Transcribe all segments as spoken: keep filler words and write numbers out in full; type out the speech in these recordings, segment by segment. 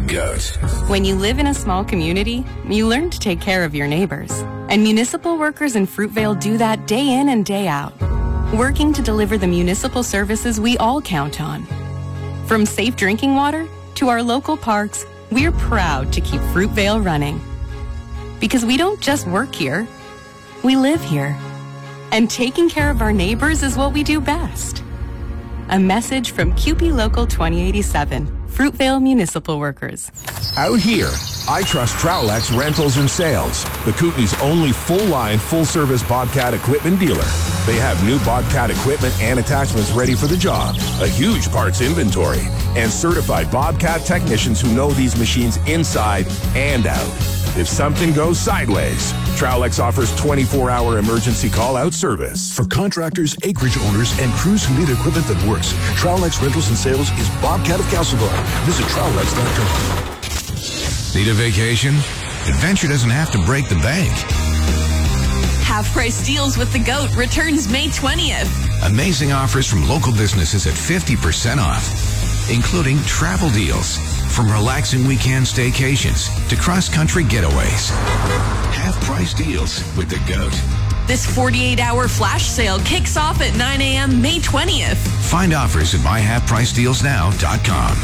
GOAT. When you live in a small community, you learn to take care of your neighbors. And municipal workers in Fruitvale do that day in and day out, working to deliver the municipal services we all count on. From safe drinking water to our local parks, we're proud to keep Fruitvale running. Because we don't just work here, we live here. And taking care of our neighbors is what we do best. A message from C U P E Local twenty eighty-seven, Fruitvale Municipal Workers. Out here, I trust Trowlex Rentals and Sales, the Kootenai's only full-line, full-service Bobcat equipment dealer. They have new Bobcat equipment and attachments ready for the job, a huge parts inventory, and certified Bobcat technicians who know these machines inside and out. If something goes sideways, Trowlex offers twenty-four hour emergency call-out service. For contractors, acreage owners, and crews who need equipment that works, Trowlex Rentals and Sales is Bobcat of Castlegar. Visit Trowlex dot com. Need a vacation? Adventure doesn't have to break the bank. Half-price deals with the GOAT returns May twentieth. Amazing offers from local businesses at fifty percent off, including travel deals. From relaxing weekend staycations to cross-country getaways. Half-price deals with the GOAT. This forty-eight hour flash sale kicks off at nine a.m. May twentieth. Find offers at my half price deals now dot com.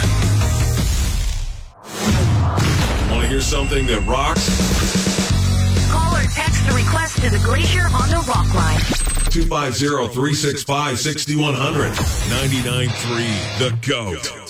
Want to hear something that rocks? Call or text a request to the Glacier on the Rock line. two five zero, three six five, six one zero zero. ninety-nine point three The GOAT.